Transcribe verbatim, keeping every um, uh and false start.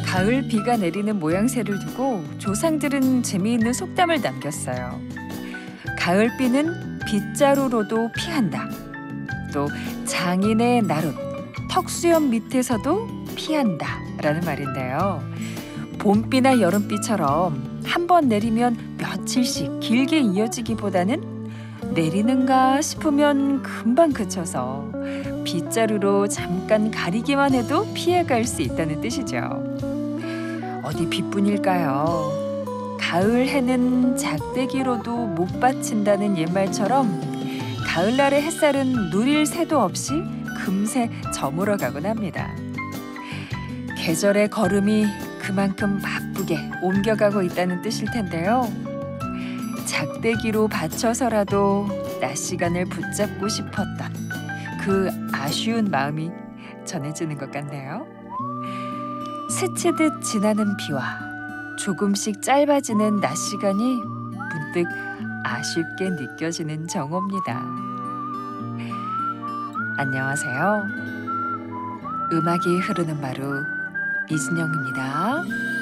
가을 비가 내리는 모양새를 두고 조상들은 재미있는 속담을 남겼어요. 가을비는 빗자루로도 피한다. 또 장인의 나룻, 턱수염 밑에서도 피한다 라는 말인데요. 봄비나 여름비처럼 한 번 내리면 며칠씩 길게 이어지기보다는 내리는가 싶으면 금방 그쳐서 빗자루로 잠깐 가리기만 해도 피해갈 수 있다는 뜻이죠. 어디 빗뿐일까요? 가을 해는 작대기로도 못 받친다는 옛말처럼 가을날의 햇살은 누릴 새도 없이 금세 저물어가곤 합니다. 계절의 걸음이 그만큼 바쁘게 옮겨가고 있다는 뜻일 텐데요. 작대기로 받쳐서라도 낮 시간을 붙잡고 싶었던 그 아쉬운 마음이 전해지는 것 같네요. 스치듯 지나는 비와 조금씩 짧아지는 낮 시간이 문득 아쉽게 느껴지는 정오입니다. 안녕하세요. 음악이 흐르는 마루 이진영입니다.